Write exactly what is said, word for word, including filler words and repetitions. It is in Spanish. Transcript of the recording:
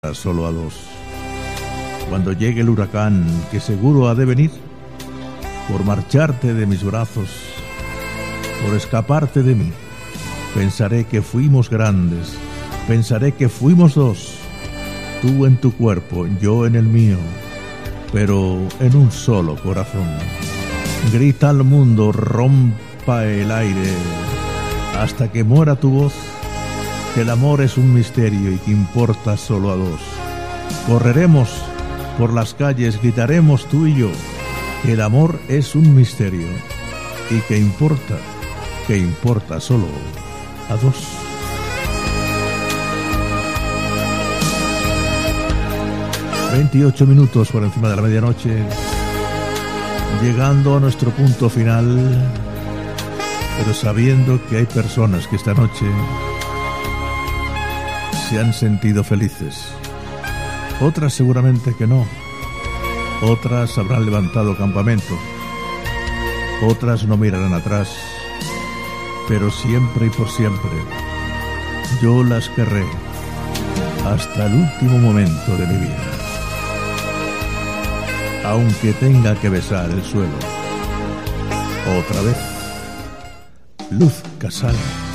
solo a dos. Cuando llegue el huracán, que seguro ha de venir, por marcharte de mis brazos, por escaparte de mí, pensaré que fuimos grandes, pensaré que fuimos dos, tú en tu cuerpo, yo en el mío, pero en un solo corazón. Grita al mundo, rompa el aire, hasta que muera tu voz, que el amor es un misterio y que importa solo a dos. Correremos por las calles, gritaremos tú y yo, que el amor es un misterio y que importa, que importa solo a dos. veintiocho minutos por encima de la medianoche, llegando a nuestro punto final, pero sabiendo que hay personas que esta noche se han sentido felices. Otras seguramente que no. Otras habrán levantado campamento. Otras no mirarán atrás. Pero siempre y por siempre yo las querré hasta el último momento de mi vida. Aunque tenga que besar el suelo. Otra vez. Luz Casal.